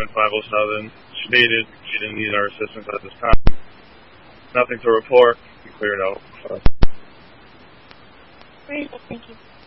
Agreement 507 stated she didn't need our assistance at this time. Nothing to report. Be cleared out. Very good, thank you.